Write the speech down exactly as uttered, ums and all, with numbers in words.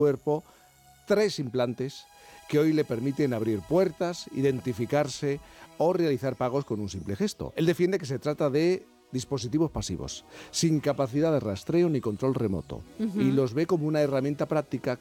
cuerpo tres implantes que hoy le permiten abrir puertas, identificarse o realizar pagos con un simple gesto. Él defiende que se trata de dispositivos pasivos, sin capacidad de rastreo ni control remoto, uh-huh. y los ve como una herramienta práctica